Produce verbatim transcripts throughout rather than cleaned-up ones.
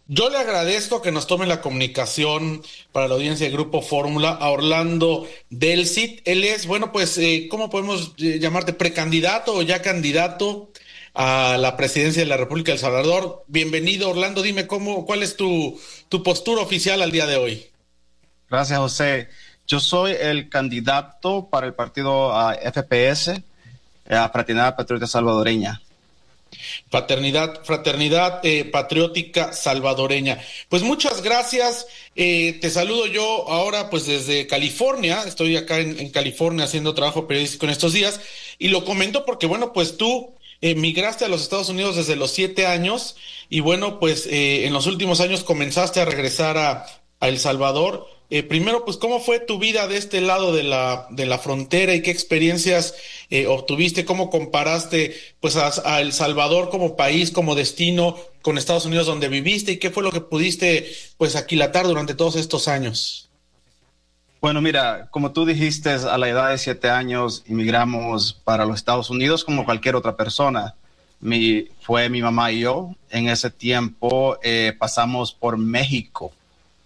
Yo le agradezco que nos tome la comunicación para la audiencia de Grupo Fórmula a Orlando del Cid. Él es, bueno, pues, eh, ¿cómo podemos eh, llamarte? ¿Precandidato o ya candidato a la presidencia de la República de El Salvador? Bienvenido, Orlando. Dime cómo, ¿cuál es tu, tu postura oficial al día de hoy? Gracias, José. Yo soy el candidato para el partido ah, F P S, eh, Fraternidad Patriota Salvadoreña. Fraternidad, fraternidad eh, patriótica salvadoreña. Pues muchas gracias. Eh, te saludo yo ahora, pues desde California. Estoy acá en, en California haciendo trabajo periodístico en estos días. Y lo comento porque, bueno, pues tú eh, migraste a los Estados Unidos desde los siete años. Y bueno, pues eh, en los últimos años comenzaste a regresar a, a El Salvador. Eh, primero, pues, ¿cómo fue tu vida de este lado de la, de la frontera y qué experiencias eh, obtuviste? ¿Cómo comparaste, pues, a, a El Salvador como país, como destino, con Estados Unidos donde viviste y qué fue lo que pudiste, pues, aquilatar durante todos estos años? Bueno, mira, como tú dijiste, a la edad de siete años inmigramos para los Estados Unidos como cualquier otra persona. Mi, fue mi mamá y yo. En ese tiempo eh, pasamos por México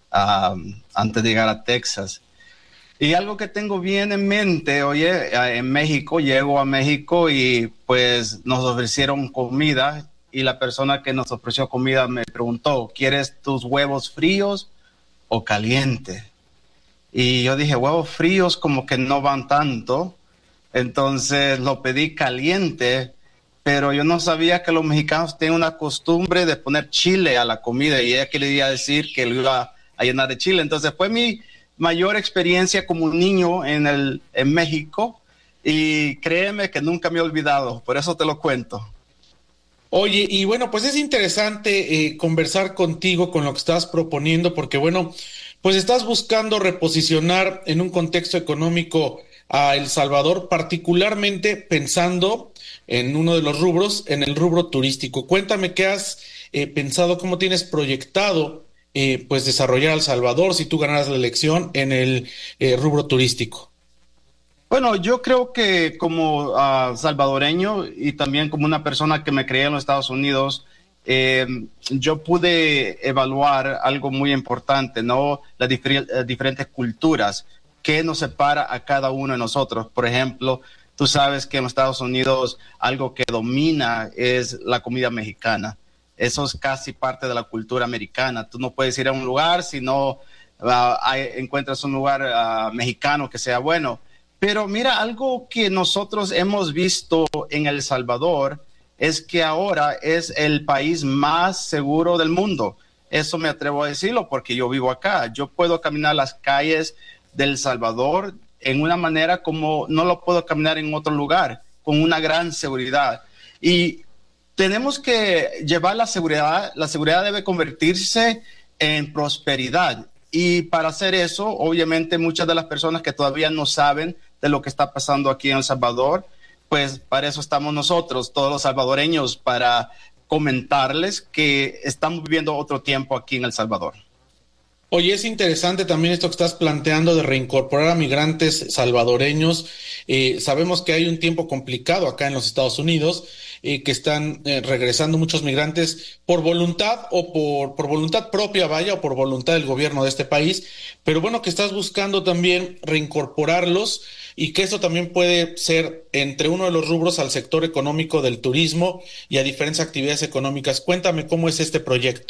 um, antes de llegar a Texas. Y algo que tengo bien en mente, oye, en México, llego a México y pues nos ofrecieron comida y la persona que nos ofreció comida me preguntó, ¿quieres tus huevos fríos o calientes? Y yo dije, huevos fríos como que no van tanto, entonces lo pedí caliente, pero yo no sabía que los mexicanos tienen una costumbre de poner chile a la comida y ella quería decir que lo iba a llenar de chile. Entonces fue mi mayor experiencia como niño en, el, en México y créeme que nunca me he olvidado, por eso te lo cuento. Oye, y bueno, pues es interesante eh, conversar contigo con lo que estás proponiendo, porque bueno, pues estás buscando reposicionar en un contexto económico a El Salvador, particularmente pensando en uno de los rubros, en el rubro turístico. Cuéntame qué has eh, pensado, cómo tienes proyectado, eh, pues desarrollar a El Salvador si tú ganaras la elección en el eh, rubro turístico. Bueno, yo creo que como uh, salvadoreño y también como una persona que me creé en los Estados Unidos, eh, yo pude evaluar algo muy importante, ¿no? Las difer uh, diferentes culturas que nos separa a cada uno de nosotros. Por ejemplo, tú sabes que en los Estados Unidos algo que domina es la comida mexicana. Eso es casi parte de la cultura americana. Tú no puedes ir a un lugar si no uh, hay, encuentras un lugar uh, mexicano que sea bueno. Pero mira, algo que nosotros hemos visto en El Salvador es que ahora es el país más seguro del mundo. Eso me atrevo a decirlo porque yo vivo acá. Yo puedo caminar las calles del Salvador en una manera como no lo puedo caminar en otro lugar, con una gran seguridad. Y tenemos que llevar la seguridad, la seguridad debe convertirse en prosperidad. Y para hacer eso, obviamente muchas de las personas que todavía no saben de lo que está pasando aquí en El Salvador, pues para eso estamos nosotros, todos los salvadoreños, para comentarles que estamos viviendo otro tiempo aquí en El Salvador. Oye, es interesante también esto que estás planteando de reincorporar a migrantes salvadoreños. Eh, sabemos que hay un tiempo complicado acá en los Estados Unidos, eh, que están eh, regresando muchos migrantes por voluntad o por, por voluntad propia, vaya, o por voluntad del gobierno de este país. Pero bueno, que estás buscando también reincorporarlos y que eso también puede ser entre uno de los rubros al sector económico del turismo y a diferentes actividades económicas. Cuéntame cómo es este proyecto.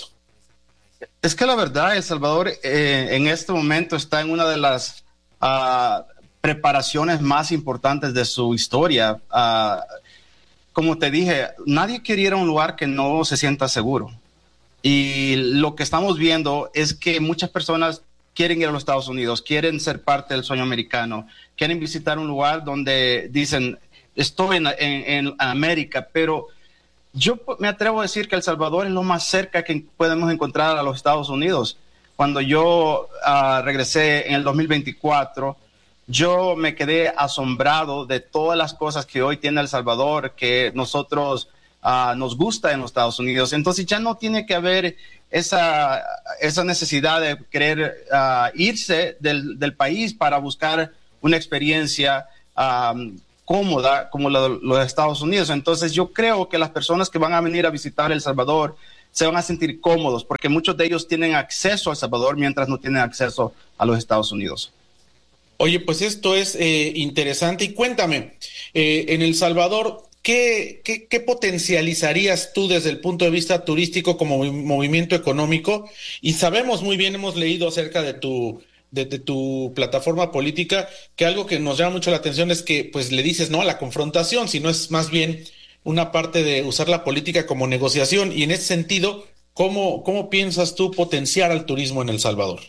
Es que la verdad, El Salvador eh, en este momento está en una de las uh, preparaciones más importantes de su historia. Uh, como te dije, nadie quiere ir a un lugar que no se sienta seguro. Y lo que estamos viendo es que muchas personas quieren ir a los Estados Unidos, quieren ser parte del sueño americano, quieren visitar un lugar donde dicen, estoy en, en, en América, pero yo me atrevo a decir que El Salvador es lo más cerca que podemos encontrar a los Estados Unidos. Cuando yo uh, regresé en el dos mil veinticuatro, yo me quedé asombrado de todas las cosas que hoy tiene El Salvador, que nosotros uh, nos gusta en los Estados Unidos. Entonces ya no tiene que haber esa, esa necesidad de querer uh, irse del, del país para buscar una experiencia um, cómoda como la de los Estados Unidos. Entonces yo creo que las personas que van a venir a visitar El Salvador se van a sentir cómodos, porque muchos de ellos tienen acceso a El Salvador mientras no tienen acceso a los Estados Unidos. Oye, pues esto es eh, interesante. Y cuéntame, eh, en El Salvador, ¿qué, qué, qué potencializarías tú desde el punto de vista turístico como movimiento económico? Y sabemos muy bien, hemos leído acerca de tu, de, de tu plataforma política, que algo que nos llama mucho la atención es que pues le dices no a la confrontación, sino es más bien una parte de usar la política como negociación. Y en ese sentido, ¿cómo, cómo piensas tú potenciar al turismo en El Salvador?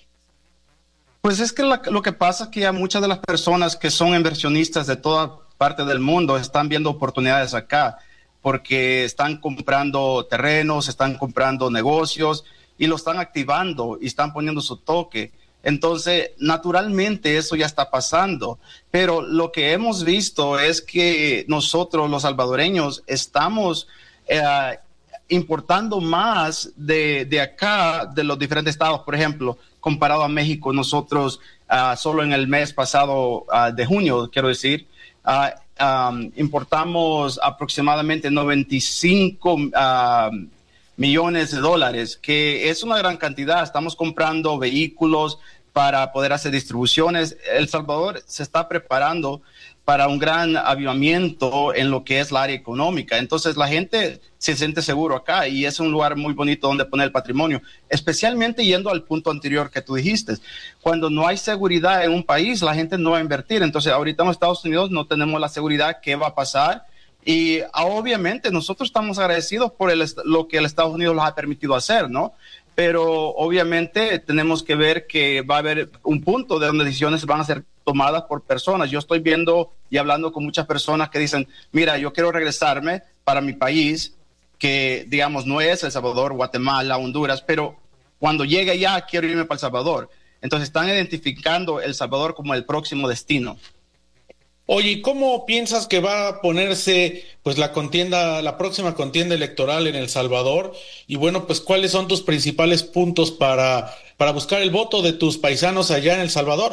Pues es que la, lo que pasa es que ya muchas de las personas que son inversionistas de toda parte del mundo están viendo oportunidades acá, porque están comprando terrenos, están comprando negocios y lo están activando y están poniendo su toque. Entonces, naturalmente eso ya está pasando, pero lo que hemos visto es que nosotros los salvadoreños estamos eh, importando más de, de acá, de los diferentes estados. Por ejemplo, comparado a México, nosotros uh, solo en el mes pasado uh, de junio, quiero decir, uh, um, importamos aproximadamente noventa y cinco uh, millones de dólares, que es una gran cantidad. Estamos comprando vehículos para poder hacer distribuciones. El Salvador se está preparando para un gran avivamiento en lo que es la área económica. Entonces la gente se siente seguro acá y es un lugar muy bonito donde poner el patrimonio, especialmente yendo al punto anterior que tú dijiste. Cuando no hay seguridad en un país, la gente no va a invertir. Entonces ahorita en los Estados Unidos no tenemos la seguridad, qué va a pasar. Y obviamente nosotros estamos agradecidos por el, lo que el Estados Unidos nos ha permitido hacer, ¿no? Pero obviamente tenemos que ver que va a haber un punto de donde decisiones van a ser tomadas por personas. Yo estoy viendo y hablando con muchas personas que dicen, mira, yo quiero regresarme para mi país, que digamos no es El Salvador, Guatemala, Honduras, pero cuando llegue allá quiero irme para El Salvador. Entonces están identificando El Salvador como el próximo destino. Oye, ¿cómo piensas que va a ponerse pues la contienda, la próxima contienda electoral en El Salvador? Y bueno, pues ¿cuáles son tus principales puntos para, para buscar el voto de tus paisanos allá en El Salvador?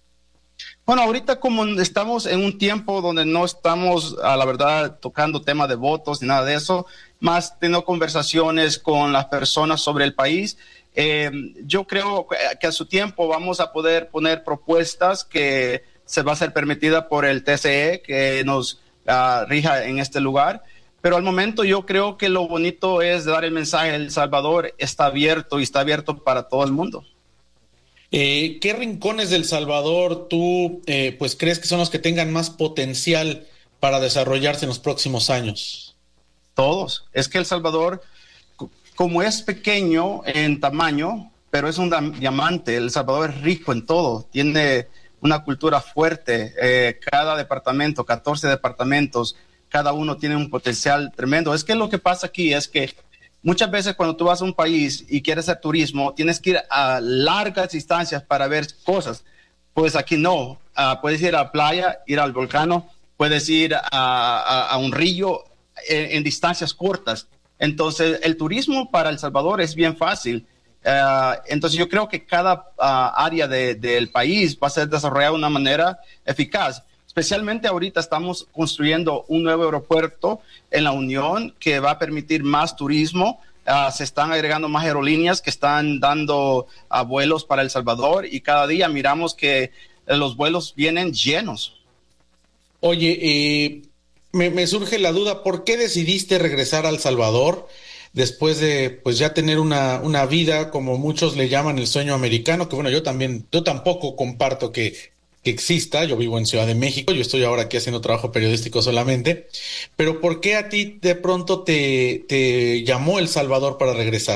Bueno, ahorita como estamos en un tiempo donde no estamos, a la verdad, tocando temas de votos ni nada de eso, más teniendo conversaciones con las personas sobre el país, eh, yo creo que a su tiempo vamos a poder poner propuestas que se va a ser permitida por el T C E, que nos uh, rija en este lugar. Pero al momento yo creo que lo bonito es dar el mensaje: El Salvador está abierto y está abierto para todo el mundo. Eh, ¿qué rincones del Salvador tú eh, pues crees que son los que tengan más potencial para desarrollarse en los próximos años? Todos. Es que El Salvador, como es pequeño en tamaño, pero es un diamante. El Salvador es rico en todo. Tiene una cultura fuerte. Eh, cada departamento, catorce departamentos, cada uno tiene un potencial tremendo. Es que lo que pasa aquí es que muchas veces cuando tú vas a un país y quieres hacer turismo, tienes que ir a largas distancias para ver cosas. Pues aquí no. Uh, puedes ir a la playa, ir al volcán, puedes ir a, a, a un río en, en distancias cortas. Entonces, el turismo para El Salvador es bien fácil. Uh, entonces, yo creo que cada uh, área de, del país va a ser desarrollada de una manera eficaz. Especialmente ahorita estamos construyendo un nuevo aeropuerto en la Unión que va a permitir más turismo. Uh, se están agregando más aerolíneas que están dando uh, vuelos para El Salvador y cada día miramos que uh, los vuelos vienen llenos. Oye, eh, me, me surge la duda, ¿por qué decidiste regresar a El Salvador después de pues ya tener una, una vida, como muchos le llaman, el sueño americano? Que bueno, yo también, yo tampoco comparto que que exista. Yo vivo en Ciudad de México, yo estoy ahora aquí haciendo trabajo periodístico solamente, pero ¿por qué a ti de pronto te, te llamó El Salvador para regresar?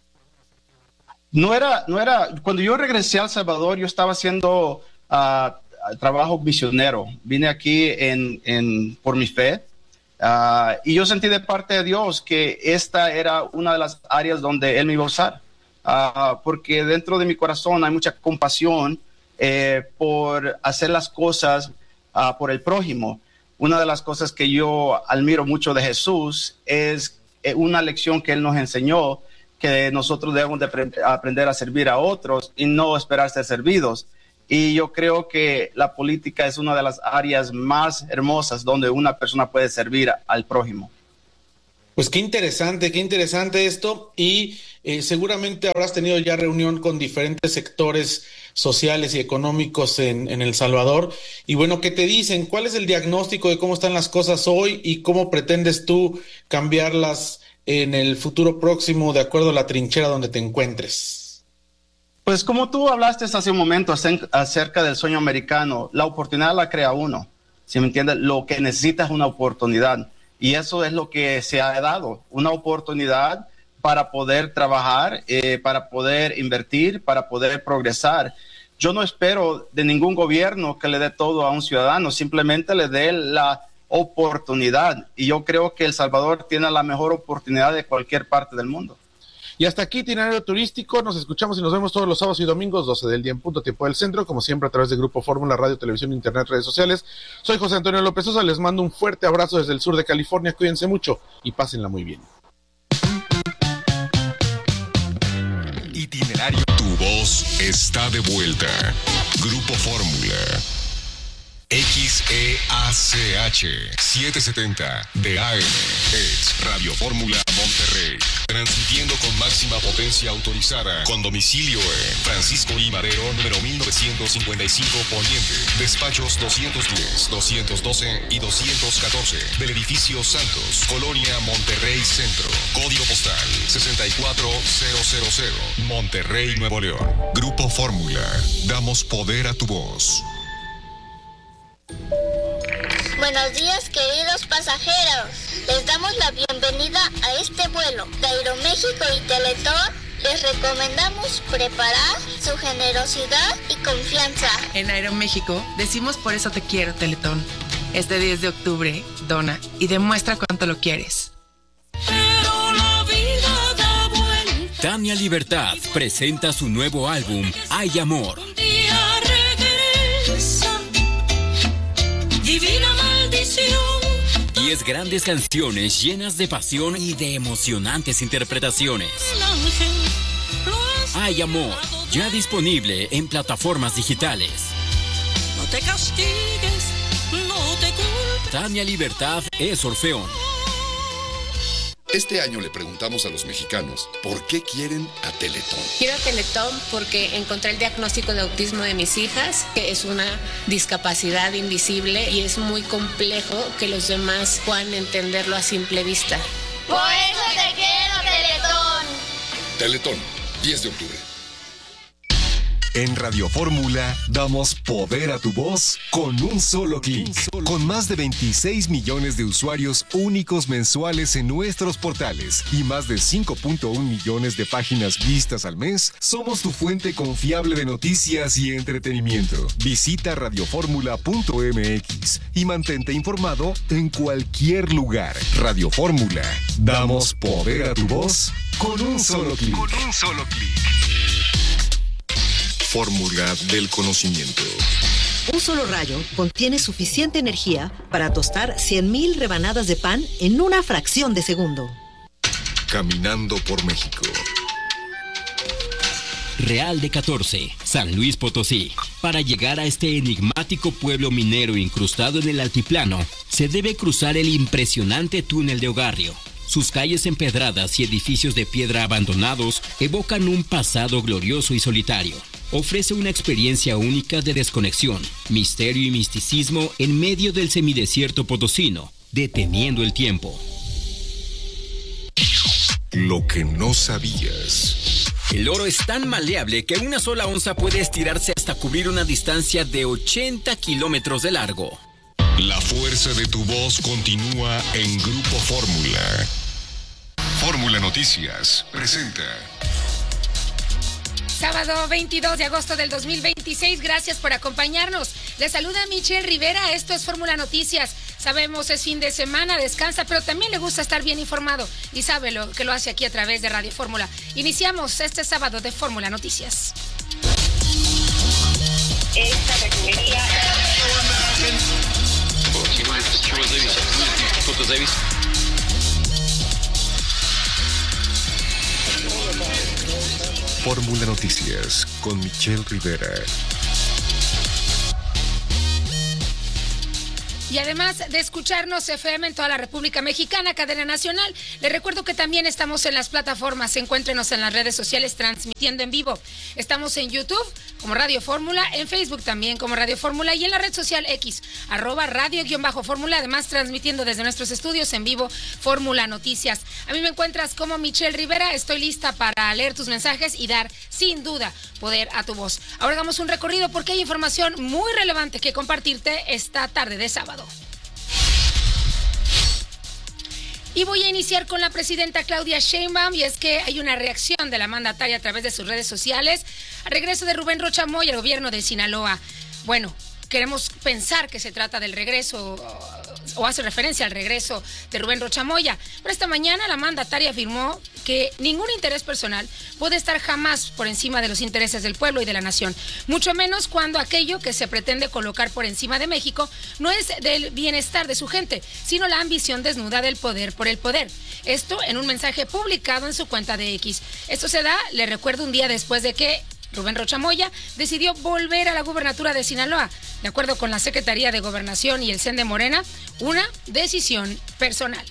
No era, no era, cuando yo regresé a El Salvador, yo estaba haciendo uh, trabajo misionero. Vine aquí en, en, por mi fe uh, y yo sentí de parte de Dios que esta era una de las áreas donde Él me iba a usar, uh, porque dentro de mi corazón hay mucha compasión Eh, por hacer las cosas uh, por el prójimo. Una de las cosas que yo admiro mucho de Jesús es eh, una lección que Él nos enseñó, que nosotros debemos de pre- aprender a servir a otros y no esperar ser servidos. Y yo creo que la política es una de las áreas más hermosas donde una persona puede servir al prójimo. Pues qué interesante, qué interesante esto y eh, seguramente habrás tenido ya reunión con diferentes sectores sociales y económicos en, en El Salvador. Y bueno, ¿qué te dicen? ¿Cuál es el diagnóstico de cómo están las cosas hoy y cómo pretendes tú cambiarlas en el futuro próximo de acuerdo a la trinchera donde te encuentres? Pues como tú hablaste hace un momento acerca del sueño americano, la oportunidad la crea uno, ¿sí me entiendes? Lo que necesita es una oportunidad. Y eso es lo que se ha dado, una oportunidad para poder trabajar, eh, para poder invertir, para poder progresar. Yo no espero de ningún gobierno que le dé todo a un ciudadano, simplemente le dé la oportunidad. Y yo creo que El Salvador tiene la mejor oportunidad de cualquier parte del mundo. Y hasta aquí, Itinerario Turístico. Nos escuchamos y nos vemos todos los sábados y domingos, doce del día en punto, tiempo del centro, como siempre a través de Grupo Fórmula, radio, televisión, internet, redes sociales. Soy José Antonio López Sosa, les mando un fuerte abrazo desde el sur de California, cuídense mucho y pásenla muy bien. Itinerario. Tu voz está de vuelta. Grupo Fórmula. X E A C H setecientos setenta de A M es Radio Fórmula Monterrey, transmitiendo con máxima potencia autorizada, con domicilio en Francisco I. Madero, número mil novecientos cincuenta y cinco Poniente, despachos doscientos diez, doscientos doce y doscientos catorce, del edificio Santos, Colonia Monterrey Centro, código postal sesenta y cuatro mil, Monterrey, Nuevo León. Grupo Fórmula, damos poder a tu voz. Buenos días, queridos pasajeros. Les damos la bienvenida a este vuelo de Aeroméxico y Teletón. Les recomendamos preparar su generosidad y confianza. En Aeroméxico decimos por eso te quiero, Teletón. Este diez de octubre, dona y demuestra cuánto lo quieres. Pero la vida da vuelta. Tania Libertad presenta su nuevo álbum, Hay Amor. Un día regresa. Divina maldición. Diez grandes canciones llenas de pasión y de emocionantes interpretaciones. Hay Amor, ya disponible en plataformas digitales. No te castigues, no te culpes. Tania Libertad es Orfeón. Este año le preguntamos a los mexicanos por qué quieren a Teletón. Quiero Teletón porque encontré el diagnóstico de autismo de mis hijas, que es una discapacidad invisible y es muy complejo que los demás puedan entenderlo a simple vista. Por eso te quiero, Teletón. Teletón, diez de octubre. En Radio Fórmula damos poder a tu voz con un solo clic. Con más de veintiséis millones de usuarios únicos mensuales en nuestros portales y más de cinco punto uno millones de páginas vistas al mes, somos tu fuente confiable de noticias y entretenimiento. Visita radioformula punto m x y mantente informado en cualquier lugar. Radio Fórmula, damos poder a tu voz con un solo clic. Con un solo clic. Fórmula del conocimiento. Un solo rayo contiene suficiente energía para tostar cien mil rebanadas de pan en una fracción de segundo. Caminando por México. Real de catorce, San Luis Potosí. Para llegar a este enigmático pueblo minero incrustado en el altiplano, se debe cruzar el impresionante túnel de Ogarrio. Sus calles empedradas y edificios de piedra abandonados evocan un pasado glorioso y solitario. Ofrece una experiencia única de desconexión, misterio y misticismo en medio del semidesierto potosino, deteniendo el tiempo. Lo que no sabías. El oro es tan maleable que una sola onza puede estirarse hasta cubrir una distancia de ochenta kilómetros de largo. La fuerza de tu voz continúa en Grupo Fórmula. Fórmula Noticias presenta. Sábado veintidós de agosto del dos mil veintiséis, gracias por acompañarnos. Les saluda Michelle Rivera, esto es Fórmula Noticias. Sabemos es fin de semana, descansa, pero también le gusta estar bien informado y sabe lo que lo hace aquí a través de Radio Fórmula. Iniciamos este sábado de Fórmula Noticias. Esta refinería... Fórmula Noticias con Michelle Rivera. Y además de escucharnos F M en toda la República Mexicana, cadena nacional, les recuerdo que también estamos en las plataformas. Encuéntrenos en las redes sociales transmitiendo en vivo. Estamos en YouTube como Radio Fórmula, en Facebook también como Radio Fórmula y en la red social X, arroba radio-fórmula, además transmitiendo desde nuestros estudios en vivo Fórmula Noticias. A mí me encuentras como Michelle Rivera, estoy lista para leer tus mensajes y dar, sin duda, poder a tu voz. Ahora hagamos un recorrido porque hay información muy relevante que compartirte esta tarde de sábado. Y voy a iniciar con la presidenta Claudia Sheinbaum, y es que hay una reacción de la mandataria a través de sus redes sociales al regreso de Rubén Rocha Moya al gobierno de Sinaloa. Bueno, queremos pensar que se trata del regreso o hace referencia al regreso de Rubén Rocha Moya. Pero esta mañana la mandataria afirmó que ningún interés personal puede estar jamás por encima de los intereses del pueblo y de la nación, mucho menos cuando aquello que se pretende colocar por encima de México no es del bienestar de su gente, sino la ambición desnuda del poder por el poder. Esto en un mensaje publicado en su cuenta de X. Esto se da, le recuerdo, un día después de que Rubén Rocha Moya decidió volver a la gubernatura de Sinaloa, de acuerdo con la Secretaría de Gobernación y el C E N de Morena, una decisión personal.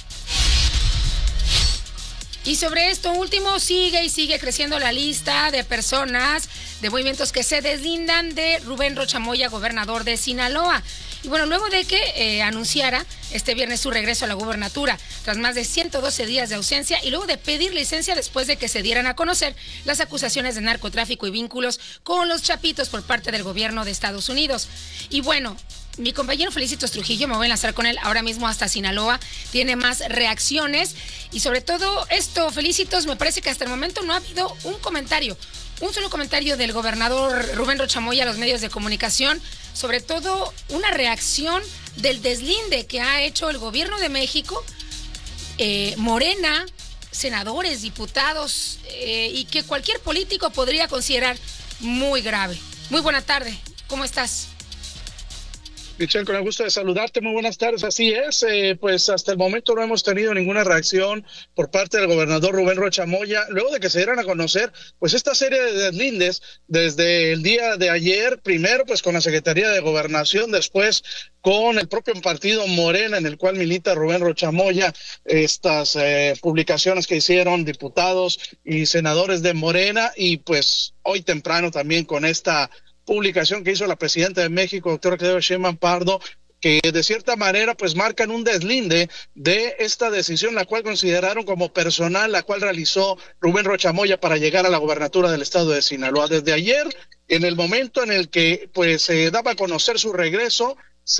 Y sobre esto último, sigue y sigue creciendo la lista de personas, de movimientos que se deslindan de Rubén Rocha Moya, gobernador de Sinaloa. Y bueno, luego de que eh, anunciara este viernes su regreso a la gubernatura, tras más de ciento doce días de ausencia y luego de pedir licencia después de que se dieran a conocer las acusaciones de narcotráfico y vínculos con los Chapitos por parte del gobierno de Estados Unidos. Y bueno, mi compañero Felicitos Trujillo, me voy a enlazar con él ahora mismo hasta Sinaloa, tiene más reacciones y sobre todo esto, Felicitos, me parece que hasta el momento no ha habido un comentario, un solo comentario del gobernador Rubén Rocha Moya a los medios de comunicación, sobre todo una reacción del deslinde que ha hecho el gobierno de México, eh, Morena, senadores, diputados eh, y que cualquier político podría considerar muy grave. Muy buena tarde, ¿cómo estás? Michelle, con el gusto de saludarte, muy buenas tardes. Así es, eh, pues hasta el momento no hemos tenido ninguna reacción por parte del gobernador Rubén Rocha Moya, luego de que se dieran a conocer pues esta serie de deslindes desde el día de ayer, primero pues con la Secretaría de Gobernación, después con el propio partido Morena en el cual milita Rubén Rocha Moya, estas eh, publicaciones que hicieron diputados y senadores de Morena, y pues hoy temprano también con esta publicación que hizo la presidenta de México, doctora Claudia Sheinbaum Pardo, que de cierta manera pues marcan un deslinde de esta decisión, la cual consideraron como personal, la cual realizó Rubén Rocha Moya para llegar a la gobernatura del estado de Sinaloa. Desde ayer, en el momento en el que pues se eh, daba a conocer su regreso,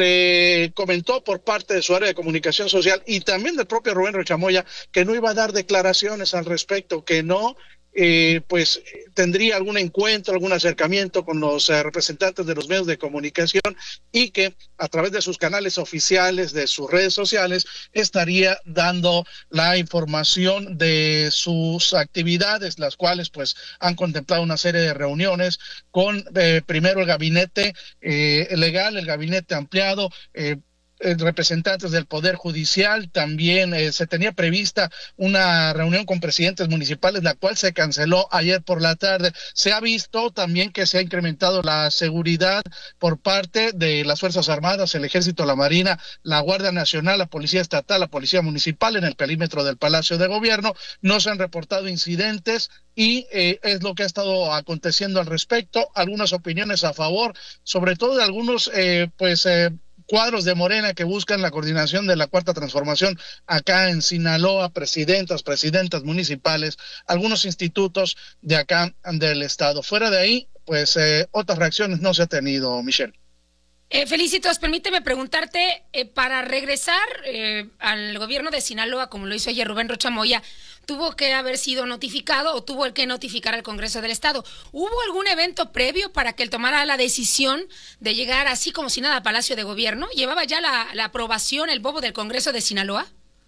se comentó por parte de su área de comunicación social y también del propio Rubén Rocha Moya que no iba a dar declaraciones al respecto, que no Eh, pues tendría algún encuentro, algún acercamiento con los eh, representantes de los medios de comunicación y que a través de sus canales oficiales, de sus redes sociales, estaría dando la información de sus actividades, las cuales pues han contemplado una serie de reuniones con eh, primero el gabinete eh, legal, el gabinete ampliado, eh, representantes del Poder Judicial, también eh, se tenía prevista una reunión con presidentes municipales, la cual se canceló ayer por la tarde. Se ha visto también que se ha incrementado la seguridad por parte de las Fuerzas Armadas, el Ejército, la Marina, la Guardia Nacional, la Policía Estatal, la Policía Municipal en el perímetro del Palacio de Gobierno. No se han reportado incidentes y eh, es lo que ha estado aconteciendo al respecto. Algunas opiniones a favor, sobre todo de algunos eh, pues eh, cuadros de Morena que buscan la coordinación de la Cuarta Transformación acá en Sinaloa, presidentas, presidentas municipales, algunos institutos de acá del estado. Fuera de ahí, pues eh, otras reacciones no se ha tenido, Michelle. Eh, Felicitos, permíteme preguntarte, eh, para regresar eh, al gobierno de Sinaloa, como lo hizo ayer Rubén Rocha Moya, ¿tuvo que haber sido notificado o tuvo el que notificar al Congreso del Estado? ¿Hubo algún evento previo para que él tomara la decisión de llegar así como si nada a Palacio de Gobierno? ¿Llevaba ya la, la aprobación, el bobo del Congreso de Sinaloa?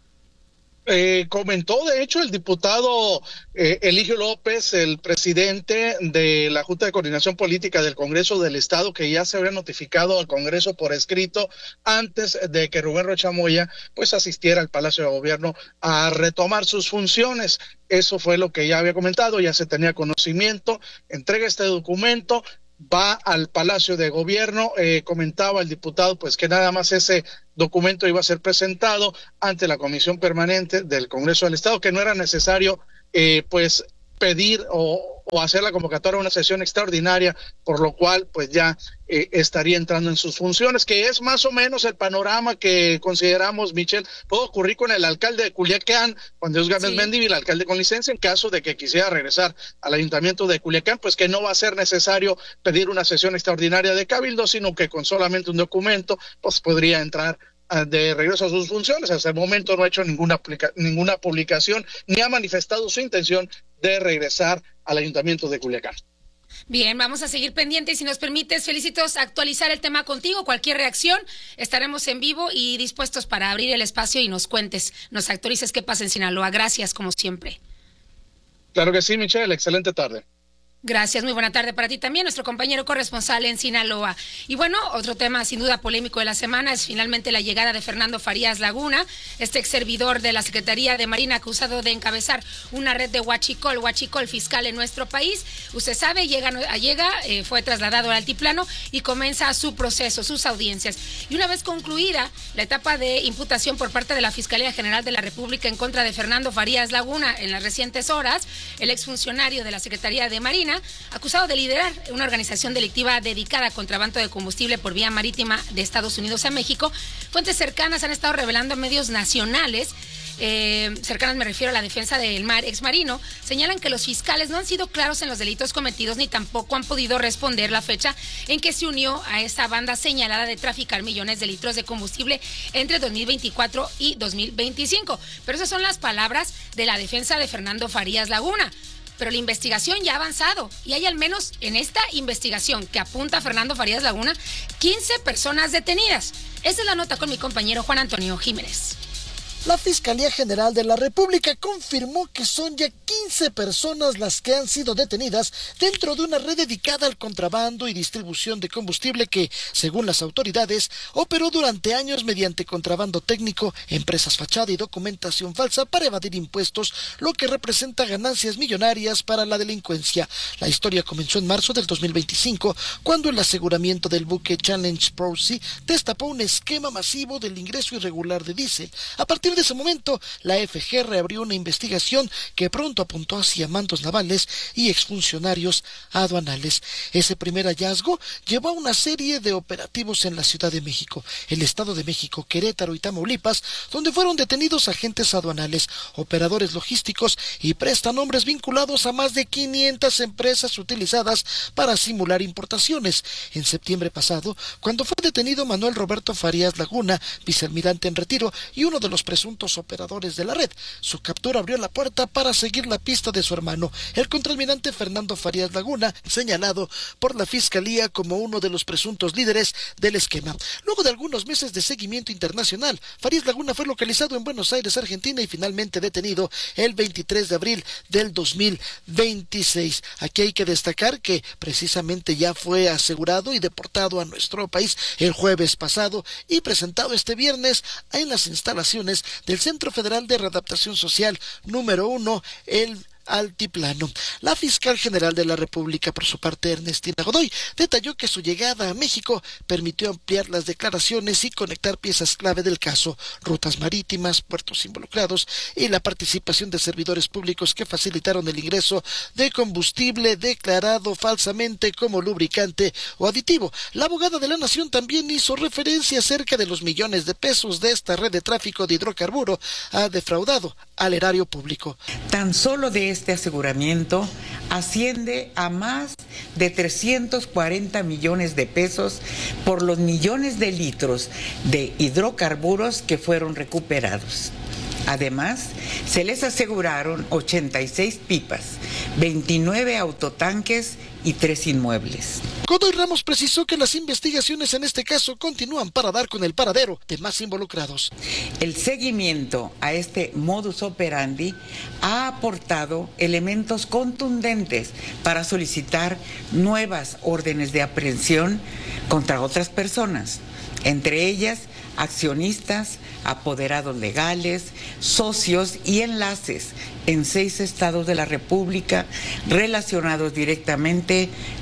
Eh, comentó, de hecho, el diputado eh, Eligio López, el presidente de la Junta de Coordinación Política del Congreso del Estado, que ya se había notificado al Congreso por escrito antes de que Rubén Rocha Moya pues asistiera al Palacio de Gobierno a retomar sus funciones. Eso fue lo que ya había comentado, ya se tenía conocimiento, entrega este documento. va al Palacio de Gobierno. Eh, comentaba el diputado pues que nada más ese documento iba a ser presentado ante la Comisión Permanente del Congreso del Estado, que no era necesario eh, pues pedir o, o hacer la convocatoria a una sesión extraordinaria, por lo cual pues ya eh, estaría entrando en sus funciones, que es más o menos el panorama que consideramos, Michelle, puede ocurrir con el alcalde de Culiacán, Juan Dios Gámez sí. Mendívil, el alcalde con licencia, en caso de que quisiera regresar al ayuntamiento de Culiacán, pues que no va a ser necesario pedir una sesión extraordinaria de cabildo, sino que con solamente un documento pues podría entrar de regreso a sus funciones. Hasta el momento no ha hecho ninguna, aplica- ninguna publicación ni ha manifestado su intención de regresar al ayuntamiento de Culiacán. Bien, vamos a seguir pendientes. Si nos permites, Felicitos, actualizar el tema contigo. Cualquier reacción, estaremos en vivo y dispuestos para abrir el espacio y nos cuentes, nos actualices qué pasa en Sinaloa. Gracias, como siempre. Claro que sí, Michelle. Excelente tarde. Gracias, muy buena tarde para ti también, nuestro compañero corresponsal en Sinaloa. Y bueno, otro tema sin duda polémico de la semana es finalmente la llegada de Fernando Farías Laguna, este ex servidor de la Secretaría de Marina acusado de encabezar una red de huachicol, huachicol fiscal en nuestro país. Usted sabe, llega, llega eh, fue trasladado al altiplano y comienza su proceso, sus audiencias. Y una vez concluida la etapa de imputación por parte de la Fiscalía General de la República en contra de Fernando Farías Laguna en las recientes horas, el exfuncionario de la Secretaría de Marina, acusado de liderar una organización delictiva dedicada a contrabando de combustible por vía marítima de Estados Unidos a México, fuentes cercanas han estado revelando a medios nacionales, eh, cercanas me refiero a la defensa del mar exmarino, señalan que los fiscales no han sido claros en los delitos cometidos ni tampoco han podido responder la fecha en que se unió a esa banda señalada de traficar millones de litros de combustible entre dos mil veinticuatro y dos mil veinticinco. Pero esas son las palabras de la defensa de Fernando Farías Laguna. Pero la investigación ya ha avanzado y hay al menos en esta investigación que apunta a Fernando Farías Laguna, quince personas detenidas. Esa es la nota con mi compañero Juan Antonio Jiménez. La Fiscalía General de la República confirmó que son ya quince personas las que han sido detenidas dentro de una red dedicada al contrabando y distribución de combustible que, según las autoridades, operó durante años mediante contrabando técnico, empresas fachada y documentación falsa para evadir impuestos, lo que representa ganancias millonarias para la delincuencia. La historia comenzó en marzo del dos mil veinticinco, cuando el aseguramiento del buque Challenge Procy destapó un esquema masivo del ingreso irregular de diésel. A partir de ese momento, la F G reabrió una investigación que pronto apuntó hacia mandos navales y exfuncionarios aduanales. Ese primer hallazgo llevó a una serie de operativos en la Ciudad de México, el Estado de México, Querétaro y Tamaulipas, donde fueron detenidos agentes aduanales, operadores logísticos y prestanombres vinculados a más de quinientas empresas utilizadas para simular importaciones. En septiembre pasado, cuando fue detenido Manuel Roberto Farías Laguna, vicealmirante en retiro y uno de los presuntos operadores de la red. Su captura abrió la puerta para seguir la pista de su hermano, el contraalmirante Fernando Farías Laguna, señalado por la Fiscalía como uno de los presuntos líderes del esquema. Luego de algunos meses de seguimiento internacional, Farías Laguna fue localizado en Buenos Aires, Argentina, y finalmente detenido el veintitrés de abril del dos mil veintiséis. Aquí hay que destacar que precisamente ya fue asegurado y deportado a nuestro país el jueves pasado y presentado este viernes en las instalaciones del Centro Federal de Readaptación Social número uno, el Altiplano. La fiscal general de la República, por su parte, Ernestina Godoy, detalló que su llegada a México permitió ampliar las declaraciones y conectar piezas clave del caso, rutas marítimas, puertos involucrados y la participación de servidores públicos que facilitaron el ingreso de combustible declarado falsamente como lubricante o aditivo. La abogada de la Nación también hizo referencia acerca de los millones de pesos de esta red de tráfico de hidrocarburo ha defraudado al erario público. Tan solo de este aseguramiento asciende a más de trescientos cuarenta millones de pesos por los millones de litros de hidrocarburos que fueron recuperados. Además, se les aseguraron ochenta y seis pipas, veintinueve autotanques y tres inmuebles. Godoy Ramos precisó que las investigaciones en este caso continúan para dar con el paradero de más involucrados. El seguimiento a este modus operandi ha aportado elementos contundentes para solicitar nuevas órdenes de aprehensión contra otras personas, entre ellas accionistas, apoderados legales, socios y enlaces en seis estados de la República relacionados directamente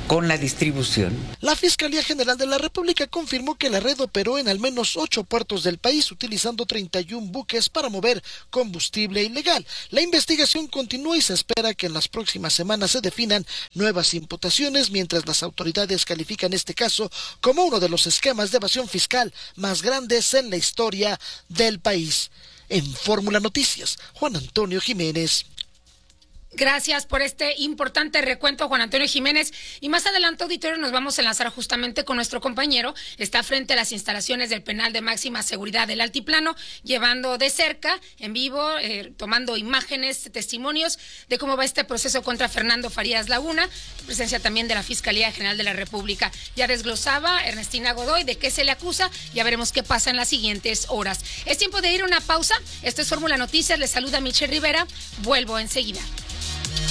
con la distribución. La Fiscalía General de la República confirmó que la red operó en al menos ocho puertos del país utilizando treinta y un buques para mover combustible ilegal. La investigación continúa y se espera que en las próximas semanas se definan nuevas imputaciones, mientras las autoridades califican este caso como uno de los esquemas de evasión fiscal más grandes en la historia del país. En Fórmula Noticias, Juan Antonio Jiménez. Gracias por este importante recuento, Juan Antonio Jiménez. Y más adelante, auditorio, nos vamos a enlazar justamente con nuestro compañero. Está frente a las instalaciones del penal de máxima seguridad del Altiplano, llevando de cerca, en vivo, eh, tomando imágenes, testimonios de cómo va este proceso contra Fernando Farías Laguna, presencia también de la Fiscalía General de la República. Ya desglosaba Ernestina Godoy de qué se le acusa, ya veremos qué pasa en las siguientes horas. Es tiempo de ir a una pausa. Esto es Fórmula Noticias, les saluda Michelle Rivera, vuelvo enseguida.